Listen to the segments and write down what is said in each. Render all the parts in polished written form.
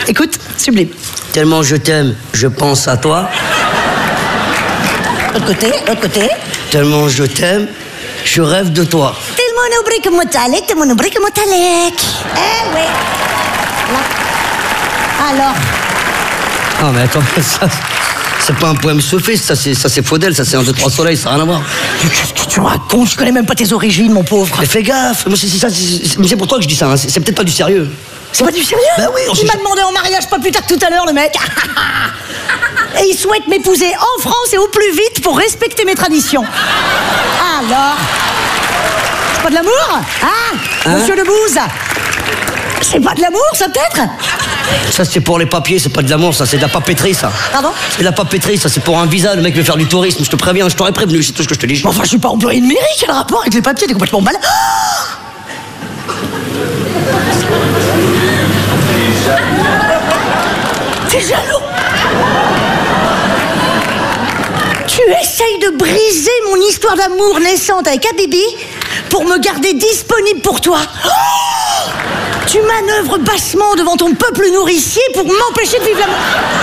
Écoute, sublime. Tellement je t'aime, je pense à toi. L'autre côté. Tellement je t'aime, je rêve de toi. Tellement oublie que moi t'allais, tellement oublie que moi t'allais. Eh oui. Là. Alors. Ah mais attends, ça, c'est pas un poème sophiste, ça c'est Faudel, ça c'est un 2, 3 soleils, ça n'a rien à voir. Qu'est-ce que tu racontes? Je connais même pas tes origines, mon pauvre. Mais fais gaffe, moi c'est pour toi que je dis ça, hein. C'est peut-être pas du sérieux. C'est pas du sérieux? Bah oui, Il m'a demandé en mariage pas plus tard que tout à l'heure, le mec. Et il souhaite m'épouser en France et au plus vite pour respecter mes traditions. Alors? C'est pas de l'amour? Hein? Monsieur Lebouze? C'est pas de l'amour, ça, peut-être? Ça, c'est pour les papiers, c'est pas de l'amour, ça, c'est de la papeterie, ça. Pardon? C'est de la papeterie, ça, c'est pour un visa, le mec veut faire du tourisme, je te préviens, je t'aurais prévenu, c'est tout ce que je te dis. Enfin, je suis pas employé de mairie, quel rapport avec les papiers? T'es complètement malade. T'es jaloux? Tu essayes de briser mon histoire d'amour naissante avec Habibi pour me garder disponible pour toi. Oh, tu manœuvres bassement devant ton peuple nourricier pour m'empêcher de vivre l'amour.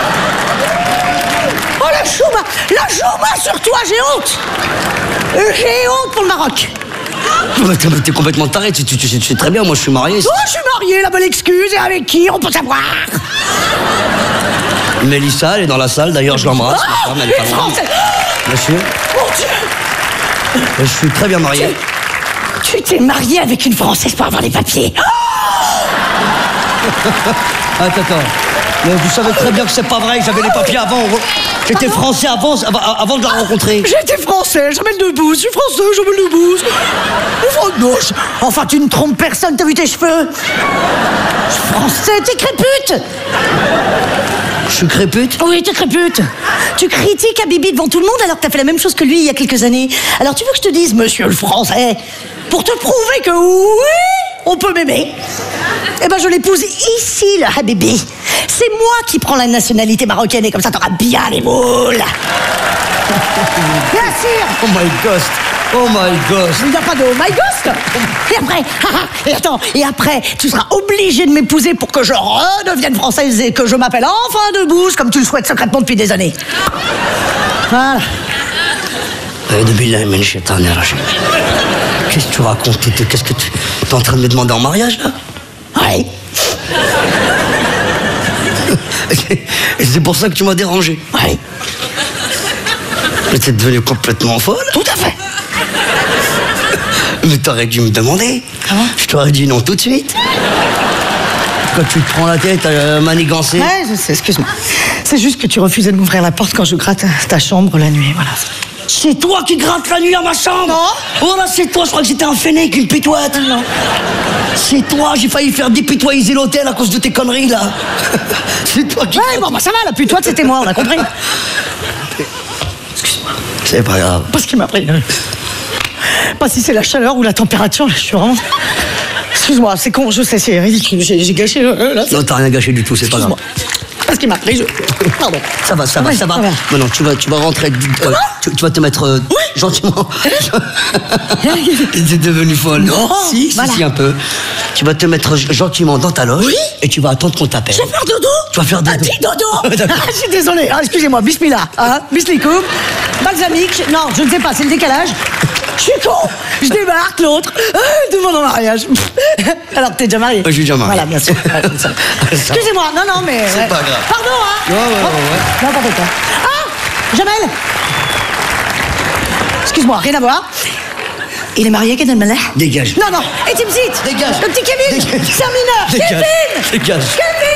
Oh, la chouma sur toi, j'ai honte. J'ai honte pour le Maroc. T'es complètement taré, tu sais très bien, moi je suis marié. Oh, je suis marié, la bonne excuse, et avec qui, on peut savoir. Mélissa, elle est dans la salle, d'ailleurs je l'embrasse, ma femme, elle est pas loin. Bien sûr. Mon Dieu. Je suis très bien marié. Tu t'es marié avec une Française pour avoir des papiers. Attends. Mais vous savez très bien que c'est pas vrai, j'avais les papiers avant. J'étais français avant de la rencontrer. J'étais français, Jamel Debbouze, je suis français, Jamel Debbouze. Non, enfin, tu ne trompes personne, t'as vu tes cheveux? Je suis français, t'es crépute. Je suis crépute? Oui, t'es crépute. Tu critiques Habibi devant tout le monde alors que t'as fait la même chose que lui il y a quelques années. Alors tu veux que je te dise, monsieur le français, pour te prouver que oui, on peut m'aimer, eh ben je l'épouse ici, le Habibi. C'est moi qui prends la nationalité marocaine et comme ça t'auras bien les boules. Bien sûr. Oh my ghost. Oh my ghost. Il n'y a pas de oh my ghost. Et après, tu seras obligé de m'épouser pour que je redevienne française et que je m'appelle enfin Debbouze comme tu le souhaites secrètement depuis des années. Voilà. Qu'est-ce que tu racontes? Qu'est-ce que tu es en train de me demander en mariage, là? Oui. Et c'est pour ça que tu m'as dérangé? Oui. Mais t'es devenue complètement folle? Tout à fait. Mais t'aurais dû me demander. Comment? Je t'aurais dit non tout de suite. Quand tu te prends la tête à manigancer. Ouais, je sais, excuse-moi. C'est juste que tu refusais de m'ouvrir la porte quand je gratte ta chambre la nuit, voilà. C'est toi qui grattes la nuit à ma chambre? Non. Oh là, c'est toi, je crois que j'étais un fennec, une pitoite. Non. C'est toi, j'ai failli faire dépitoiser l'hôtel à cause de tes conneries, là. C'est toi qui... Ouais, bon, bah ça va, la pitoite, c'était moi, on a compris. Excuse-moi. C'est pas grave. Parce qu'il m'a pris... Pas si c'est la chaleur ou la température, là, je suis vraiment... Excuse-moi, c'est con, je sais, c'est ridicule, j'ai gâché... là, non, t'as rien gâché du tout, c'est pas grave. Parce qu'il m'a pris, Pardon. Ça va. Maintenant, tu vas rentrer... tu vas te mettre gentiment... T'es devenue folle. Non, si, un peu. Tu vas te mettre gentiment dans ta loge. Oui. Et tu vas attendre qu'on t'appelle. Je vais faire dodo. Tu vas faire dodo. Petit dodo. Je suis désolé, excusez-moi, bismillah. Bismillah, balsamique, non, je ne sais pas, c'est le décalage. Je suis con. Je débarque, l'autre. Demande en mariage. Alors, t'es déjà marié? Je suis déjà marié. Voilà, bien sûr. Excusez-moi, non, mais... C'est pas grave. Pardon, hein. Ouais. N'importe quoi. Jamel. Excuse-moi, rien à voir. Il est marié, Kevin Mallet? Dégage. Non. Et Timsit. Dégage. Le petit Kevin. Dégage. C'est un mineur. Dégage. Kevin. Dégage. Kevin.